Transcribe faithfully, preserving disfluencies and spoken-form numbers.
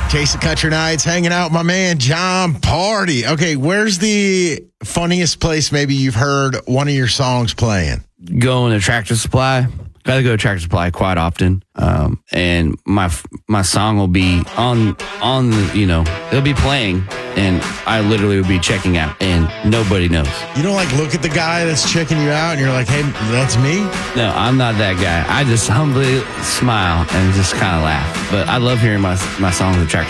Taste of Country Nights, hanging out with my man, Jon Pardi. Okay, where's the funniest place maybe you've heard one of your songs playing? Going to Tractor Supply. Gotta go to Tractor Supply quite often. Um, and my my song will be on, on the, you know, it'll be playing, and I literally will be checking out, and nobody knows. You don't like look at the guy that's checking you out and you're like, hey, that's me? No, I'm not that guy. I just humbly smile and just kind of laugh. But I love hearing my my songs at Tractor